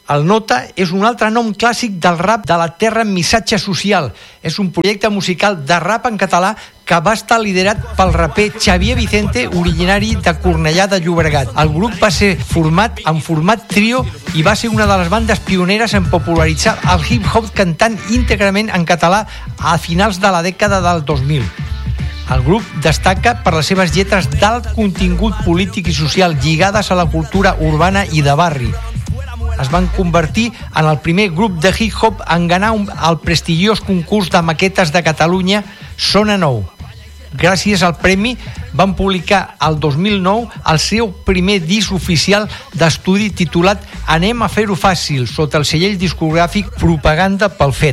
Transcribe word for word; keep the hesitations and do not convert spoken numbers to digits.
El Nota és un altre nom clàssic del rap de la terra amb missatge social. És un projecte musical de rap en català que va estar liderat pel raper Xavier Vicente, originari de Cornellà de Llobregat. El grup va ser format en format trio i va ser una de les bandes pioneres en popularitzar el hip-hop cantant íntegrament en català a finals de la dècada del dos mil. El grup destaca per les seves lletres d'alt contingut polític i social lligades a la cultura urbana i de barri. Es van convertir en el primer grup de hip-hop en ganar un, el prestigiós concurs de maquetes de Catalunya Sona Nou. Gràcies al premi van publicar el dos mil nou el seu primer disc oficial d'estudi titulat Anem a fer-ho fàcil, sota el segell discogràfic Propaganda pel Fet.